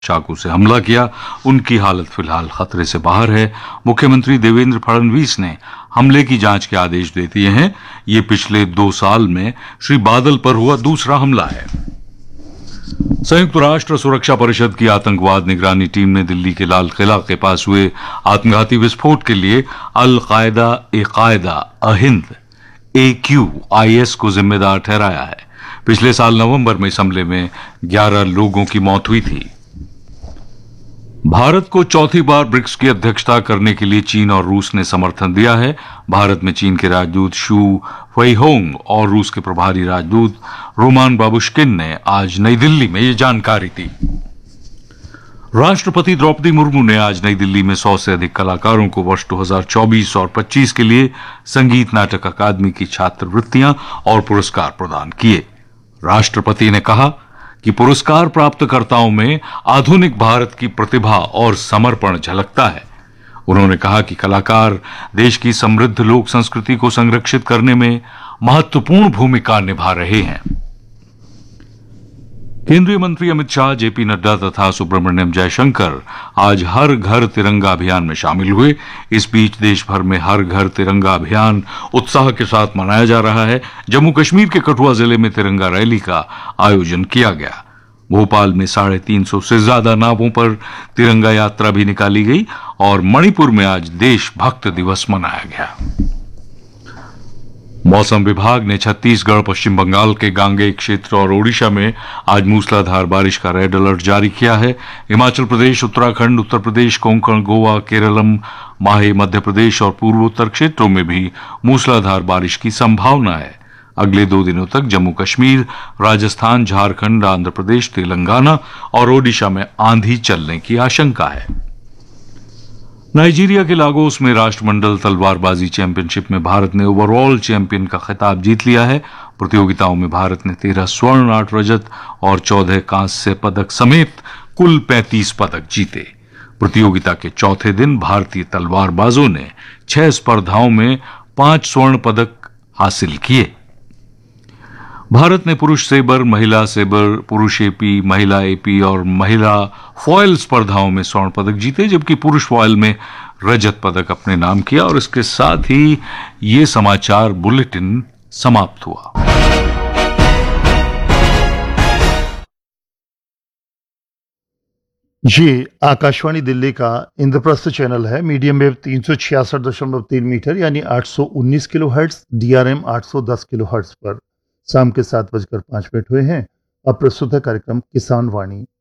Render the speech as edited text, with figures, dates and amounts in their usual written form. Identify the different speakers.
Speaker 1: चाकू से हमला किया। उनकी हालत फिलहाल खतरे से बाहर है। मुख्यमंत्री देवेंद्र फडणवीस ने हमले की जांच के आदेश दे दिए हैं। ये पिछले 2 साल में श्री बादल पर हुआ दूसरा हमला है। संयुक्त राष्ट्र सुरक्षा परिषद की आतंकवाद निगरानी टीम ने दिल्ली के लाल किला के पास हुए आत्मघाती विस्फोट के लिए अल कायदा अहिंद AQIS को जिम्मेदार ठहराया है। पिछले साल नवंबर में इस हमले में 11 लोगों की मौत हुई थी। भारत को चौथी बार ब्रिक्स की अध्यक्षता करने के लिए चीन और रूस ने समर्थन दिया है। भारत में चीन के राजदूत शू वेइहोंग और रूस के प्रभारी राजदूत रोमान बाबुश्किन ने आज नई दिल्ली में ये जानकारी दी। राष्ट्रपति द्रौपदी मुर्मू ने आज नई दिल्ली में 100 से अधिक कलाकारों को वर्ष 2024 और 25 के लिए संगीत नाटक अकादमी की छात्रवृत्तियां और पुरस्कार प्रदान किए। राष्ट्रपति ने कहा कि पुरस्कार प्राप्तकर्ताओं में आधुनिक भारत की प्रतिभा और समर्पण झलकता है। उन्होंने कहा कि कलाकार देश की समृद्ध लोक संस्कृति को संरक्षित करने में महत्वपूर्ण भूमिका निभा रहे हैं। केंद्रीय मंत्री अमित शाह, जेपी नड्डा तथा सुब्रमण्यम जयशंकर आज हर घर तिरंगा अभियान में शामिल हुए। इस बीच देश भर में हर घर तिरंगा अभियान उत्साह के साथ मनाया जा रहा है। जम्मू कश्मीर के कठुआ जिले में तिरंगा रैली का आयोजन किया गया। भोपाल में 350 से ज्यादा नावों पर तिरंगा यात्रा भी निकाली गई और मणिपुर में आज देशभक्त दिवस मनाया गया। मौसम विभाग ने छत्तीसगढ़, पश्चिम बंगाल के गांगेय क्षेत्र और ओडिशा में आज मूसलाधार बारिश का रेड अलर्ट जारी किया है। हिमाचल प्रदेश, उत्तराखंड, उत्तर प्रदेश, कोंकण, गोवा, केरलम, माहे, मध्य प्रदेश और पूर्वोत्तर क्षेत्रों में भी मूसलाधार बारिश की संभावना है। अगले 2 दिनों तक जम्मू कश्मीर, राजस्थान, झारखंड, आंध्र प्रदेश, तेलंगाना और ओडिशा में आंधी चलने की आशंका है। नाइजीरिया के लागोस में राष्ट्रमंडल तलवारबाजी चैंपियनशिप में भारत ने ओवरऑल चैंपियन का खिताब जीत लिया है। प्रतियोगिताओं में भारत ने 13 स्वर्ण, 8 रजत और 14 कांस्य पदक समेत कुल 35 पदक जीते। प्रतियोगिता के चौथे दिन भारतीय तलवारबाजों ने 6 स्पर्धाओं में 5 स्वर्ण पदक हासिल किए। भारत ने पुरुष सेबर, महिला सेबर, पुरुष एपी, महिला एपी और महिला फॉयल स्पर्धाओं में स्वर्ण पदक जीते, जबकि पुरुष फॉयल में रजत पदक अपने नाम किया। और इसके साथ ही ये समाचार बुलेटिन समाप्त हुआ।
Speaker 2: ये आकाशवाणी दिल्ली का इंद्रप्रस्थ चैनल है। मीडियम वेव 366.3 मीटर यानी 819 kilo hertz, DRM 810 kilo hertz पर शाम के 7:05 हुए हैं। अब प्रस्तुत है कार्यक्रम किसान वाणी।